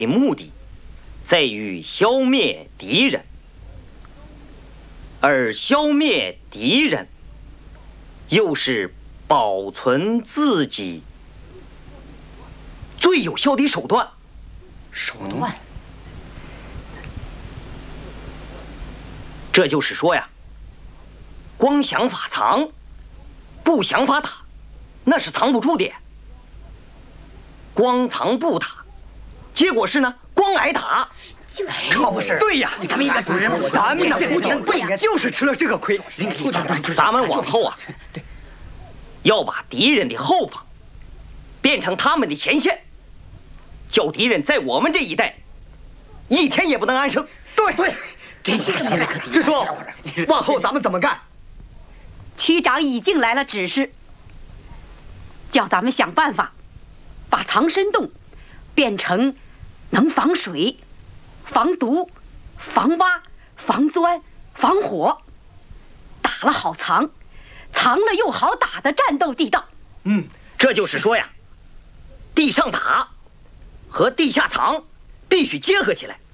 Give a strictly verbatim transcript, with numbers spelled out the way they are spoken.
的目的在于消灭敌人，而消灭敌人又是保存自己最有效的手段。 手段。 这就是说呀，光想法藏，不想法打，那是藏不住的。光藏不打，结果是呢，光挨打。 可不是。 对呀， 你看，主任， 咱们这的就是吃了这个亏。咱们往后啊， 对， 要把敌人的后方变成他们的前线，叫敌人在我们这一带一天也不能安生。 对对。这些心里可支书，往后咱们怎么干？ 区长已经来了指示，叫咱们想办法把藏身洞变成能防水、防毒、防挖、防钻、防火，打了好藏，藏了又好打的战斗地道。 嗯，这就是说呀，地上打和地下藏必须结合起来。